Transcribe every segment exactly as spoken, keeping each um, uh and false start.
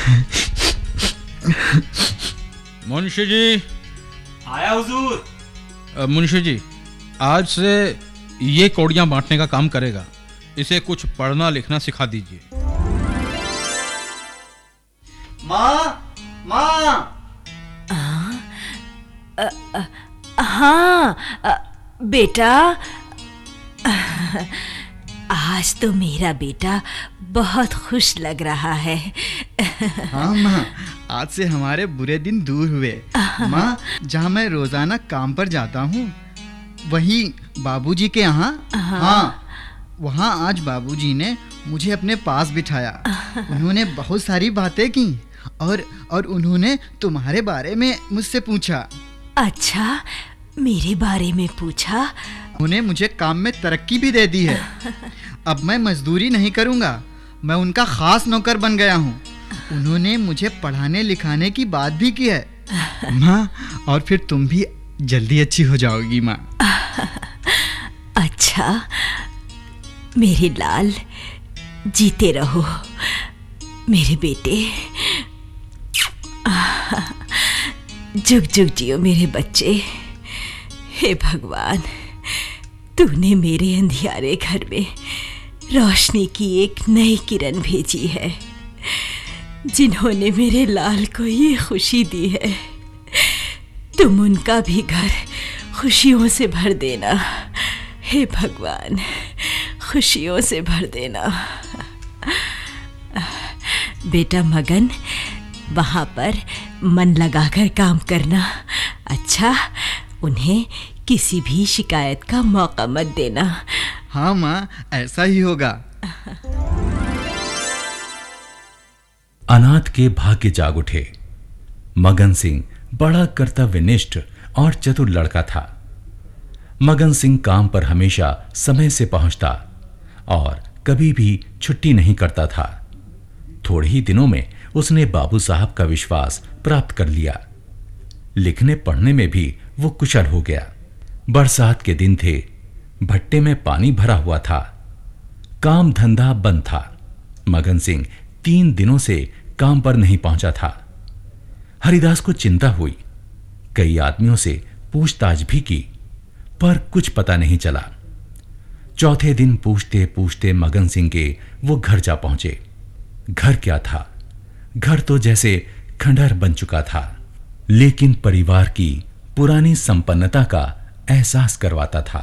मुंशी जी। आया हुजूर। अ, मुंशी जी, आज से ये कौड़ियां बांटने का काम करेगा। इसे कुछ पढ़ना लिखना सिखा दीजिए। माँ, माँ। हाँ अ, बेटा, आज तो मेरा बेटा बहुत खुश लग रहा है। हाँ माँ, आज से हमारे बुरे दिन दूर हुए। माँ, जहाँ मैं रोजाना काम पर जाता हूँ, वही बाबूजी के यहाँ। हाँ, वहाँ आज बाबूजी ने मुझे अपने पास बिठाया। उन्होंने बहुत सारी बातें की और और उन्होंने तुम्हारे बारे में मुझसे पूछा। अच्छा, मेरे बारे में पूछा? उन्होंने मुझे काम में तरक्की भी दे दी है। अब मैं मजदूरी नहीं करूँगा, मैं उनका खास नौकर बन गया हूँ। उन्होंने मुझे पढ़ाने लिखाने की बात भी की है। माँ, और फिर तुम भी जल्दी अच्छी हो जाओगी माँ। अच्छा, मेरे लाल, जीते रहो मेरे बेटे। जुग जुग जियो मेरे बच्चे। हे भगवान, तूने मेरे अंधियारे घर में रोशनी की एक नई किरण भेजी है। जिन्होंने मेरे लाल को ये खुशी दी है, तुम उनका भी घर खुशियों से भर देना। हे भगवान, खुशियों से भर देना। बेटा मगन, वहाँ पर मन लगाकर काम करना। अच्छा, उन्हें किसी भी शिकायत का मौका मत देना। हाँ माँ, ऐसा ही होगा। अनाथ के भाग्य जाग उठे। मगन सिंह बड़ा कर्तव्यनिष्ठ और चतुर लड़का था। मगन सिंह काम पर हमेशा समय से पहुंचता और कभी भी छुट्टी नहीं करता था। थोड़े ही दिनों में उसने बाबू साहब का विश्वास प्राप्त कर लिया। लिखने पढ़ने में भी वो कुशल हो गया। बरसात के दिन थे, भट्टे में पानी भरा हुआ था, काम धंधा बंद था। मगन सिंह तीन दिनों से काम पर नहीं पहुंचा था। हरिदास को चिंता हुई। कई आदमियों से पूछताछ भी की, पर कुछ पता नहीं चला। चौथे दिन पूछते पूछते मगन सिंह के वो घर जा पहुंचे। घर क्या था? घर तो जैसे खंडहर बन चुका था, लेकिन परिवार की पुरानी संपन्नता का एहसास करवाता था।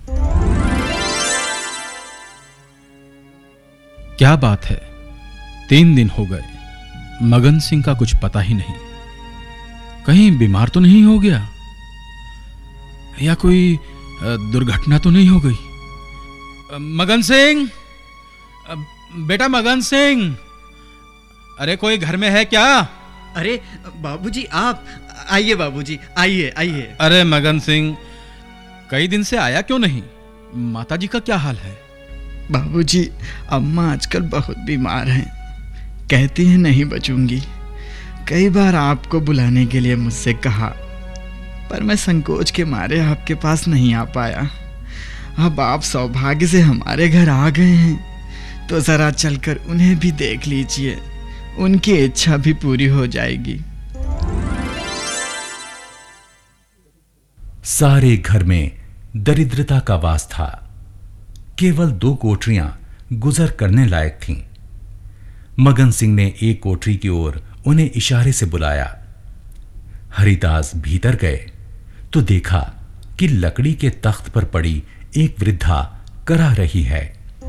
क्या बात है, तीन दिन हो गए, मगन सिंह का कुछ पता ही नहीं। कहीं बीमार तो नहीं हो गया, या कोई दुर्घटना तो नहीं हो गई? मगन सिंह, बेटा मगन सिंह, अरे कोई घर में है क्या? अरे बाबूजी, आप आइए। बाबूजी आइए आइए। अरे मगन सिंह, कई दिन से आया क्यों नहीं? माताजी का क्या हाल है? बाबूजी, अम्मा आजकल बहुत बीमार हैं, कहती हैं नहीं बचूंगी। कई बार आपको बुलाने के लिए मुझसे कहा, पर मैं संकोच के मारे आपके पास नहीं आ पाया। अब आप सौभाग्य से हमारे घर आ गए हैं, तो जरा चलकर उन्हें भी देख लीजिए, उनकी इच्छा भी पूरी हो जाएगी। सारे घर में दरिद्रता का वास था। केवल दो कोठरियां गुजर करने लायक थीं। मगन सिंह ने एक कोठरी की ओर उन्हें इशारे से बुलाया। हरिदास भीतर गए तो देखा कि लकड़ी के तख्त पर पड़ी एक वृद्धा करा रही है।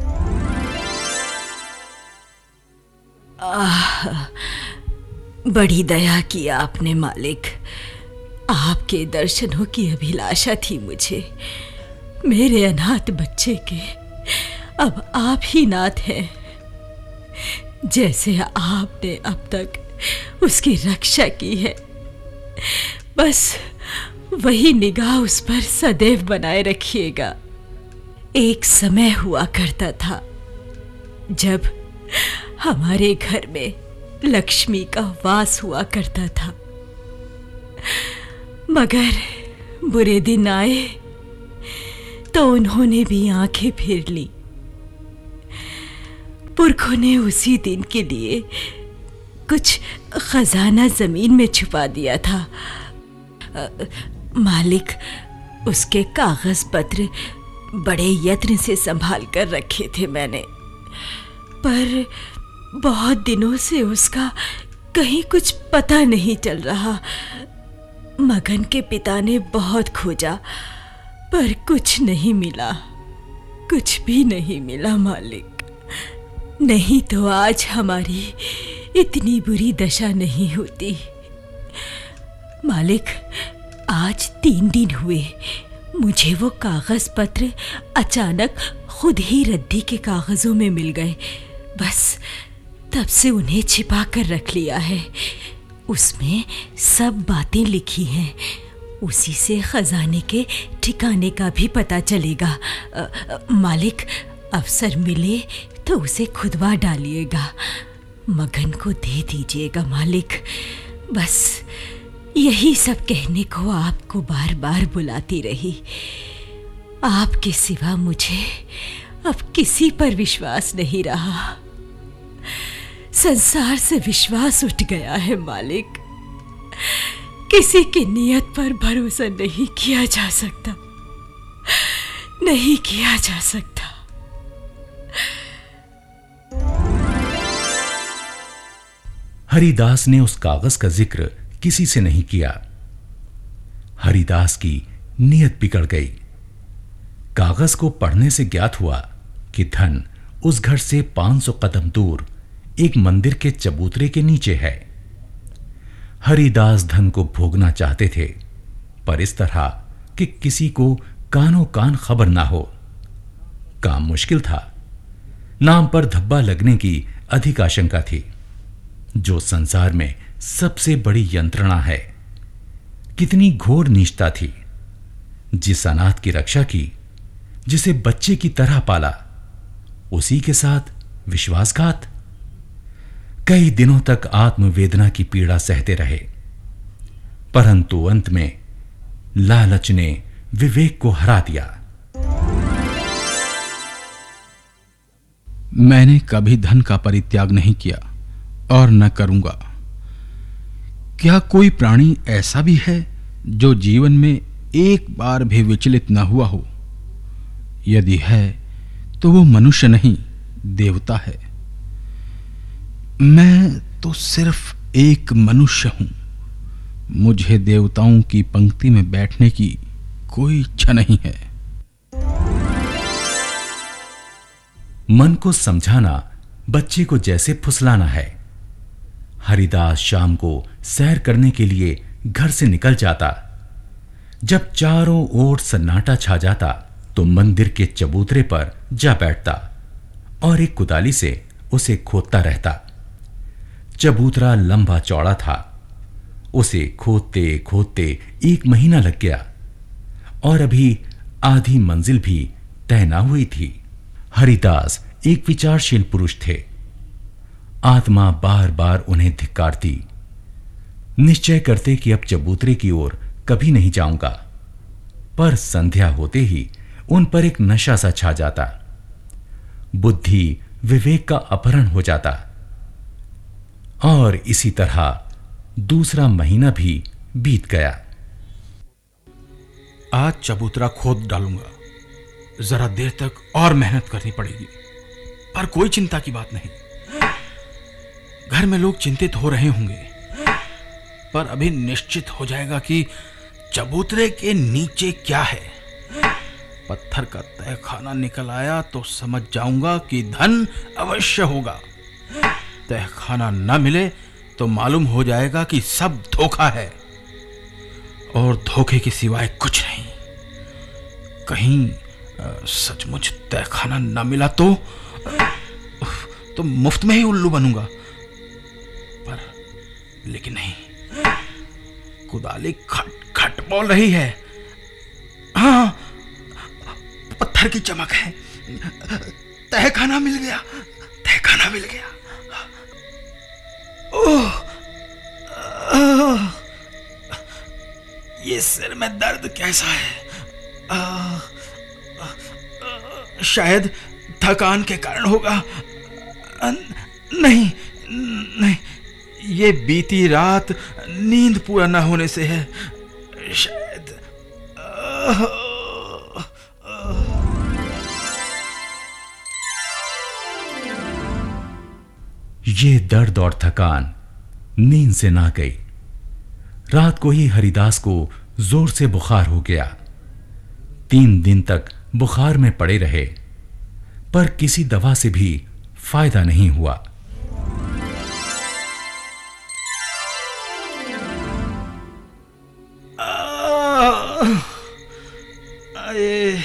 आह, बड़ी दया की आपने मालिक। आपके दर्शनों की अभिलाषा थी मुझे। मेरे अनाथ बच्चे के अब आप ही नाथ हैं। जैसे आपने अब तक उसकी रक्षा की है, बस वही निगाह उस पर सदैव बनाए रखिएगा। एक समय हुआ करता था जब हमारे घर में लक्ष्मी का वास हुआ करता था, मगर बुरे दिन आए तो उन्होंने भी आंखें फेर ली। पुरखों ने उसी दिन के लिए कुछ खजाना जमीन में छुपा दिया था। आ, मालिक, उसके कागज पत्र बड़े यत्न से संभाल कर रखे थे मैंने, पर बहुत दिनों से उसका कहीं कुछ पता नहीं चल रहा। मगन के पिता ने बहुत खोजा पर कुछ नहीं मिला, कुछ भी नहीं मिला मालिक। नहीं तो आज हमारी इतनी बुरी दशा नहीं होती। मालिक, आज तीन दिन हुए मुझे वो कागज पत्र अचानक खुद ही रद्दी के कागजों में मिल गए। बस तब से उन्हें छिपा कर रख लिया है। उसमें सब बातें लिखी हैं। उसी से खजाने के ठिकाने का भी पता चलेगा। आ, आ, मालिक, अवसर मिले तो उसे खुदवा डालिएगा, मगन को दे दीजिएगा मालिक। बस यही सब कहने को आपको बार बार बुलाती रही। आपके सिवा मुझे अब किसी पर विश्वास नहीं रहा। संसार से विश्वास उठ गया है मालिक। किसी की नीयत पर भरोसा नहीं किया जा सकता, नहीं किया जा सकता। हरिदास ने उस कागज का जिक्र किसी से नहीं किया। हरिदास की नीयत बिगड़ गई। कागज को पढ़ने से ज्ञात हुआ कि धन उस घर से पांच सौ कदम दूर एक मंदिर के चबूतरे के नीचे है। हरिदास धन को भोगना चाहते थे, पर इस तरह कि किसी को कानों कान खबर ना हो। काम मुश्किल था। नाम पर धब्बा लगने की अधिक आशंका थी, जो संसार में सबसे बड़ी यंत्रणा है। कितनी घोर नीचता थी। जिस अनाथ की रक्षा की, जिसे बच्चे की तरह पाला, उसी के साथ विश्वासघात। कई दिनों तक आत्मवेदना की पीड़ा सहते रहे, परंतु अंत में लालच ने विवेक को हरा दिया। मैंने कभी धन का परित्याग नहीं किया और न करूंगा। क्या कोई प्राणी ऐसा भी है जो जीवन में एक बार भी विचलित न हुआ हो? यदि है तो वो मनुष्य नहीं, देवता है। मैं तो सिर्फ एक मनुष्य हूं। मुझे देवताओं की पंक्ति में बैठने की कोई इच्छा नहीं है। मन को समझाना बच्चे को जैसे फुसलाना है। हरिदास शाम को सैर करने के लिए घर से निकल जाता। जब चारों ओर सन्नाटा छा जाता तो मंदिर के चबूतरे पर जा बैठता और एक कुदाली से उसे खोदता रहता। चबूतरा लंबा चौड़ा था। उसे खोदते खोदते एक महीना लग गया और अभी आधी मंजिल भी तय न हुई थी। हरिदास एक विचारशील पुरुष थे। आत्मा बार बार उन्हें धिक्कारती। निश्चय करते कि अब चबूतरे की ओर कभी नहीं जाऊंगा, पर संध्या होते ही उन पर एक नशा सा छा जाता। बुद्धि विवेक का अपहरण हो जाता और इसी तरह दूसरा महीना भी बीत गया। आज चबूतरा खोद डालूंगा। जरा देर तक और मेहनत करनी पड़ेगी, पर कोई चिंता की बात नहीं। घर में लोग चिंतित हो रहे होंगे, पर अभी निश्चित हो जाएगा कि चबूतरे के नीचे क्या है। पत्थर का तहखाना निकल आया तो समझ जाऊंगा कि धन अवश्य होगा। तहखाना न मिले तो मालूम हो जाएगा कि सब धोखा है और धोखे के सिवाय कुछ नहीं। कहीं सचमुच तहखाना न मिला तो तो मुफ्त में ही उल्लू बनूंगा। पर लेकिन नहीं, कुदाली खट खट बोल रही है। हाँ, पत्थर की चमक है। तहखाना मिल गया, तहखाना मिल गया। ओह, आह, ये सिर में दर्द कैसा है? आह, आह, शायद थकान के कारण होगा। नहीं नहीं, ये बीती रात नींद पूरा न होने से है शायद। ये दर्द और थकान नींद से ना गई। रात को ही हरिदास को जोर से बुखार हो गया। तीन दिन तक बुखार में पड़े रहे, पर किसी दवा से भी फायदा नहीं हुआ। अरे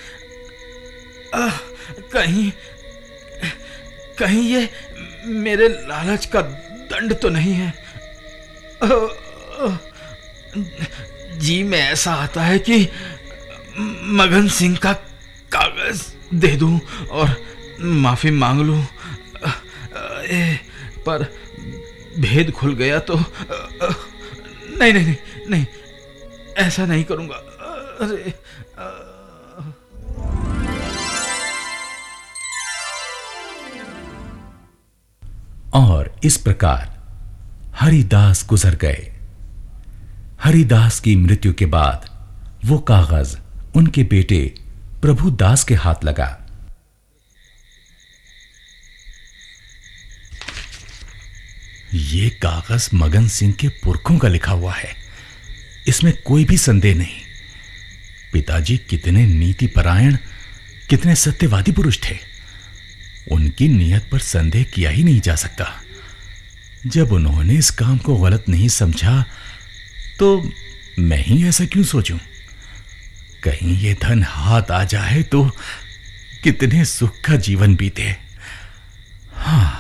कहीं कहीं ये मेरे लालच का दंड तो नहीं है। जी में ऐसा आता है कि मगन सिंह का कागज दे दूं और माफी मांग लूं, पर भेद खुल गया तो नहीं नहीं नहीं नहीं ऐसा नहीं करूंगा। अरे और इस प्रकार हरिदास गुजर गए। हरिदास की मृत्यु के बाद वो कागज उनके बेटे प्रभुदास के हाथ लगा। ये कागज मगन सिंह के पुरखों का लिखा हुआ है, इसमें कोई भी संदेह नहीं। पिताजी कितने नीति परायण, कितने सत्यवादी पुरुष थे, उनकी नीयत पर संदेह किया ही नहीं जा सकता। जब उन्होंने इस काम को गलत नहीं समझा तो मैं ही ऐसा क्यों सोचूं? कहीं ये धन हाथ आ जाए तो कितने सुख का जीवन बीते। हाँ,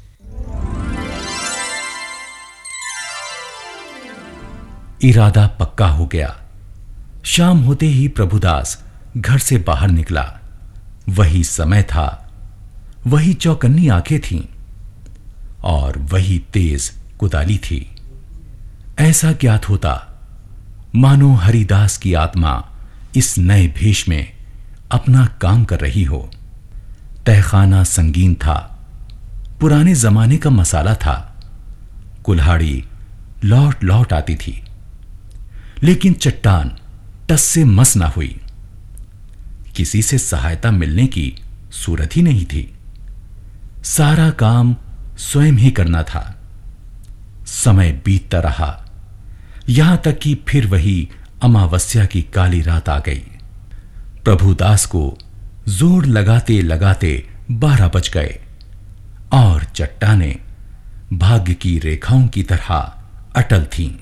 इरादा पक्का हो गया। शाम होते ही प्रभुदास घर से बाहर निकला। वही समय था, वही चौकन्नी आंखें थीं और वही तेज कुदाली थी। ऐसा ज्ञात होता मानो हरिदास की आत्मा इस नए भेष में अपना काम कर रही हो। तहखाना संगीन था, पुराने जमाने का मसाला था। कुल्हाड़ी लौट लौट आती थी, लेकिन चट्टान टस से मस ना हुई। किसी से सहायता मिलने की सूरत ही नहीं थी। सारा काम स्वयं ही करना था। समय बीतता रहा, यहां तक कि फिर वही अमावस्या की काली रात आ गई। प्रभुदास को जोर लगाते लगाते बारह बज गए और चट्टानें भाग्य की रेखाओं की तरह अटल थीं।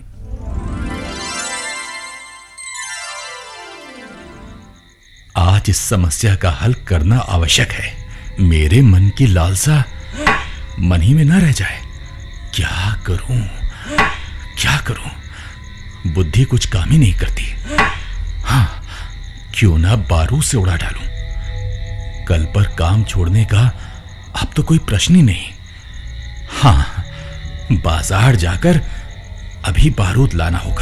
आज इस समस्या का हल करना आवश्यक है। मेरे मन की लालसा मन ही में न रह जाए। क्या करूं क्या करूं, बुद्धि कुछ काम ही नहीं करती। हाँ, क्यों ना बारूद से उड़ा डालूं। कल पर काम छोड़ने का अब तो कोई प्रश्न ही नहीं। हाँ, बाजार जाकर अभी बारूद लाना होगा।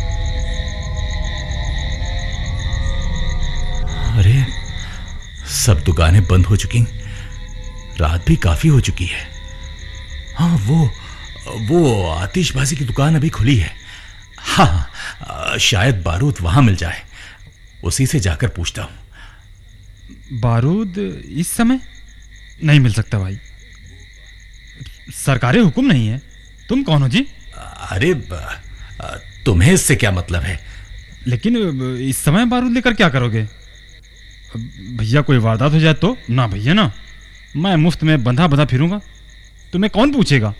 अरे, सब दुकानें बंद हो चुकी, रात भी काफी हो चुकी है। हाँ, वो वो आतिशबाजी की दुकान अभी खुली है। हाँ, शायद बारूद वहां मिल जाए, उसी से जाकर पूछता हूं। बारूद इस समय नहीं मिल सकता भाई, सरकारी हुक्म नहीं है। तुम कौन हो जी? अरे, तुम्हें इससे क्या मतलब है? लेकिन इस समय बारूद लेकर क्या करोगे? भैया कोई वारदात हो जाए तो? ना भैया ना, मैं मुफ्त में बंधा बंधा फिरूंगा, तुम्हें कौन पूछेगा?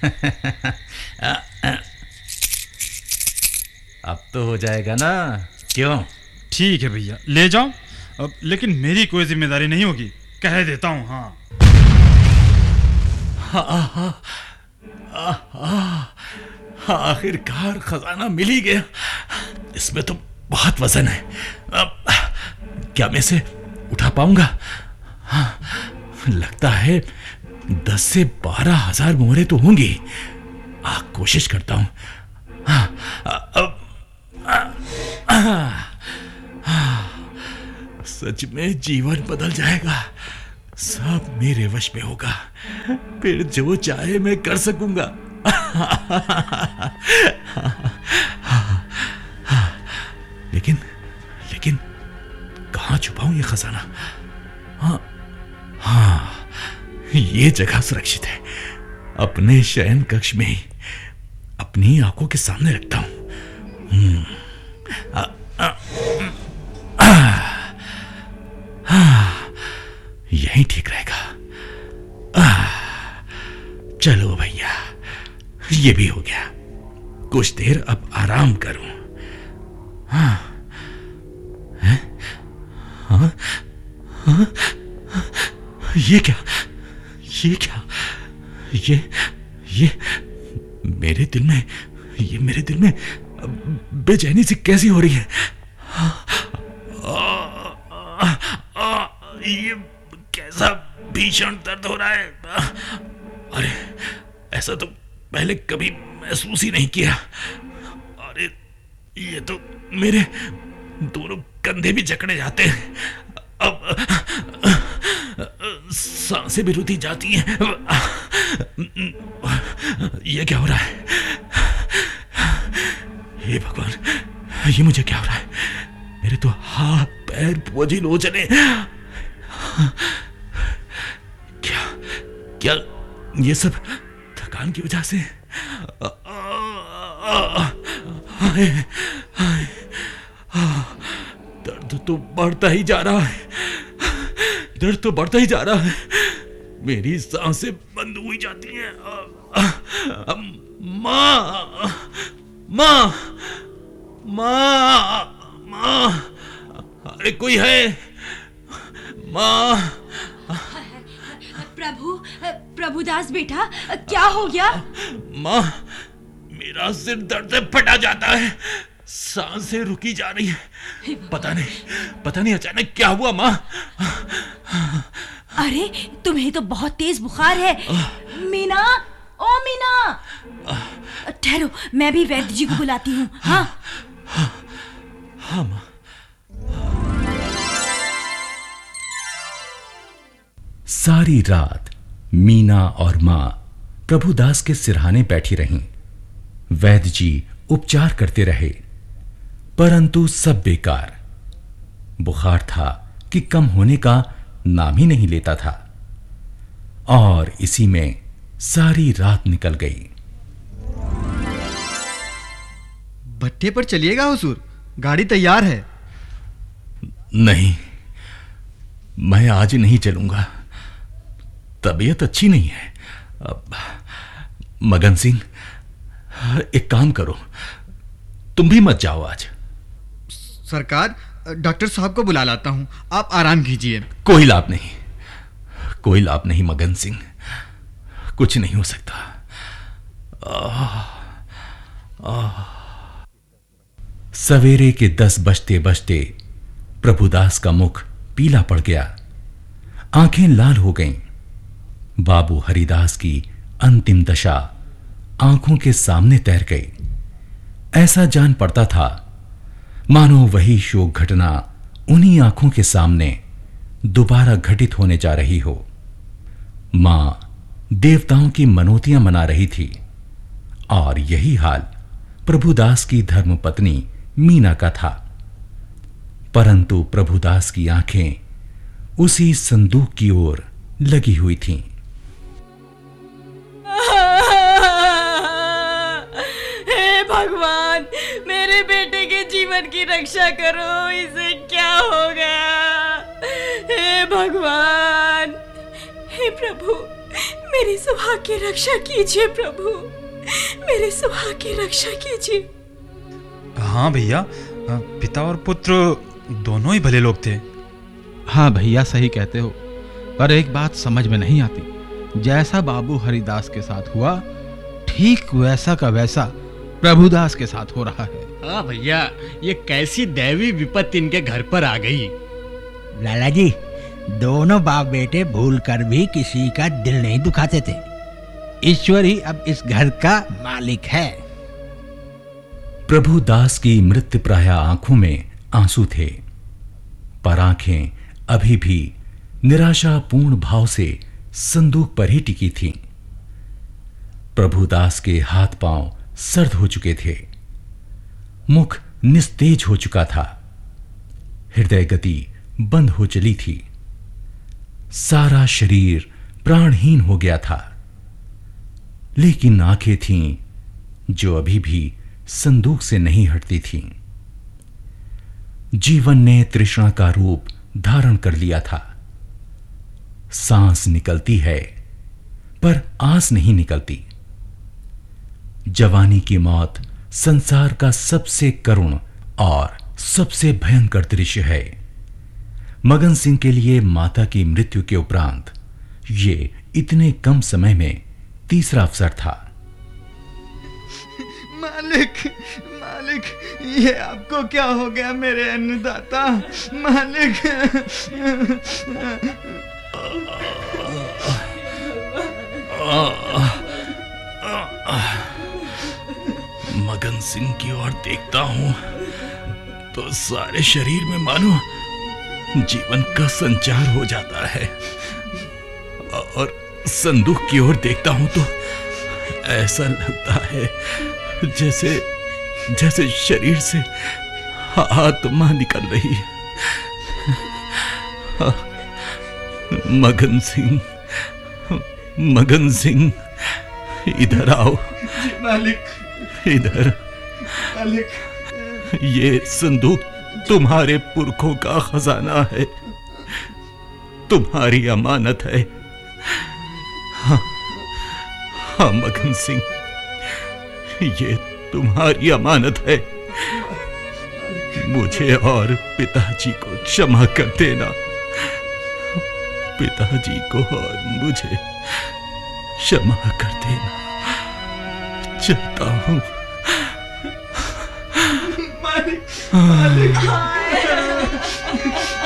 अब तो हो जाएगा ना, क्यों? ठीक है भैया, ले जाओ। अब लेकिन मेरी कोई जिम्मेदारी नहीं होगी, कह देता हूं। हाँ, आखिरकार खजाना मिल ही गया। इसमें तो बहुत वजन है। अब क्या मैं इसे उठा पाऊंगा? हाँ, लगता है दस से बारह हजार मोहरें तो होंगी। आ, कोशिश करता हूं। हाँ, आ, आ, आ, आ, सच में जीवन बदल जाएगा, सब मेरे वश में होगा। फिर जो चाहे मैं कर सकूंगा। लेकिन लेकिन कहां छुपाऊं ये खजाना? हाँ हाँ, ये जगह सुरक्षित है। अपने शयन कक्ष में ही अपनी आंखों के सामने रखता हूं। हम्म, आ, आ, आ, आ, यही ठीक रहेगा। आ, चलो भैया, ये भी हो गया। कुछ देर अब आराम करूं। हाँ, है? हाँ, हाँ, ये क्या ये क्या ये ये मेरे दिल में ये मेरे दिल में बेचैनी सी कैसी हो रही है? आ, आ, आ, ये कैसा भीषण दर्द हो रहा है। अरे, ऐसा तो पहले कभी महसूस ही नहीं किया। अरे, ये तो मेरे दोनों कंधे भी जकड़े जाते हैं। अब सांसें भी रुती जाती हैं। ये क्या हो रहा है? हे भगवान, ये मुझे क्या हो रहा है? मेरे तो हाथ पैर बोझिल हो चले। क्या क्या ये सब थकान की वजह से? हाय हाय, दर्द तो बढ़ता ही जा रहा है। दर्द तो बढ़ता ही जा रहा है। मेरी सांसें बंद हुई जाती हैं। माँ माँ माँ माँ, अरे कोई है? माँ। प्रभु प्रभुदास बेटा, क्या हो गया? माँ, मेरा सिर दर्द से फटा जाता है। सांसें रुकी जा रही है। पता नहीं पता नहीं अचानक क्या हुआ माँ। अरे, तुम्हें तो बहुत तेज बुखार है। मीना, ओ मीना, ठहरो, मैं भी वैद्य जी को बुलाती हूँ। हाँ हाँ, हाँ माँ। सारी रात मीना और माँ प्रभुदास के सिरहाने बैठी रहीं। वैद्य जी उपचार करते रहे, परंतु सब बेकार। बुखार था कि कम होने का नाम ही नहीं लेता था, और इसी में सारी रात निकल गई। भट्टे पर चलिएगा हुजूर, गाड़ी तैयार है। नहीं, मैं आज नहीं चलूंगा। तबीयत अच्छी नहीं है। अब, मगन सिंह, एक काम करो, तुम भी मत जाओ आज। सरकार, डॉक्टर साहब को बुला लाता हूं, आप आराम कीजिए। कोई लाभ नहीं, कोई लाभ नहीं मगन सिंह, कुछ नहीं हो सकता। आह, आह। सवेरे के दस बजते बजते प्रभुदास का मुख पीला पड़ गया, आंखें लाल हो गईं। बाबू हरिदास की अंतिम दशा आंखों के सामने तैर गई। ऐसा जान पड़ता था मानो वही शोक घटना उन्हीं आंखों के सामने दोबारा घटित होने जा रही हो। मां देवताओं की मनोतियां मना रही थी, और यही हाल प्रभुदास की धर्मपत्नी मीना का था। परंतु प्रभुदास की आंखें उसी संदूक की ओर लगी हुई थीं। हे भगवान, मेरे बेटे के जीवन की रक्षा करो, इसे क्या हो गया? हे भगवान, हे प्रभु, मेरी सुहा की रक्षा कीजिए। प्रभु, मेरे सुहा की रक्षा कीजिए। हाँ भैया, पिता और पुत्र दोनों ही भले लोग थे। हाँ भैया, सही कहते हो, पर एक बात समझ में नहीं आती। जैसा बाबू हरिदास के साथ हुआ, ठीक वैसा का वैसा प्रभुदास के साथ हो रहा है। हाँ भैया, ये कैसी दैवी विपत्ति इनके घर पर आ गई। लाला जी, दोनों बाप बेटे भूल कर भी किसी का दिल नहीं दुखाते थे। ईश्वर ही अब इस घर का मालिक है। प्रभुदास की मृत्युप्राय आंखों में आंसू थे, पर आंखें अभी भी निराशापूर्ण भाव से संदूक पर ही टिकी थीं। प्रभुदास के हाथ पांव सर्द हो चुके थे, मुख निस्तेज हो चुका था, हृदय गति बंद हो चली थी, सारा शरीर प्राणहीन हो गया था। लेकिन आंखें थीं जो अभी भी संदूक से नहीं हटती थीं। जीवन ने तृष्णा का रूप धारण कर लिया था। सांस निकलती है पर आस नहीं निकलती। जवानी की मौत संसार का सबसे करुण और सबसे भयंकर दृश्य है। मगन सिंह के लिए माता की मृत्यु के उपरांत ये इतने कम समय में तीसरा अवसर था। मालिक, मालिक, ये आपको क्या हो गया मेरे अन्नदाता? मालिक, मगन सिंह की ओर देखता हूं तो सारे शरीर में मानो जीवन का संचार हो जाता है, और संदूक की ओर देखता हूं तो ऐसा लगता है जैसे जैसे शरीर से आत्मा निकल रही है। मगन सिंह, मगन सिंह, इधर आओ। मालिक, इधर। मालिक, ये संदूक तुम्हारे पुरखों का खजाना है, तुम्हारी अमानत है। हाँ, हाँ मगन सिंह, ये तुम्हारी अमानत है। मुझे और पिताजी को क्षमा कर देना। पिताजी को और मुझे क्षमा कर देना। चलता हूं। मालिक, मालिक।